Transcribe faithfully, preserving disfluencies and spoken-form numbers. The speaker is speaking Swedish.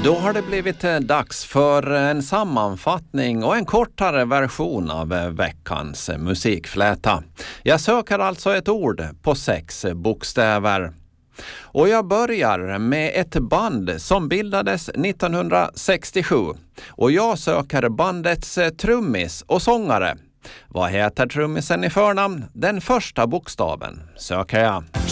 Då har det blivit dags för en sammanfattning och en kortare version av veckans musikfläta. Jag söker alltså ett ord på sex bokstäver. Och jag börjar med ett band som bildades nittonhundrasextiosju. Och jag söker bandets trummis och sångare. Vad heter trummisen i förnamn? Den första bokstaven söker jag.